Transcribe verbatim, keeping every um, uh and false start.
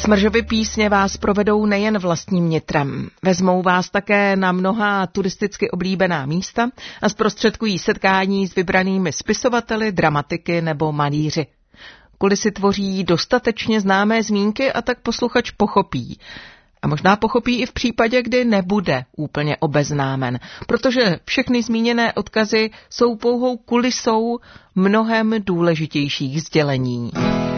Smržovy písně vás provedou nejen vlastním nitrem. Vezmou vás také na mnohá turisticky oblíbená místa a zprostředkují setkání s vybranými spisovateli, dramatiky nebo malíři. Kulisy tvoří dostatečně známé zmínky a tak posluchač pochopí. A možná pochopí i v případě, kdy nebude úplně obeznámen, protože všechny zmíněné odkazy jsou pouhou kulisou mnohem důležitějších sdělení.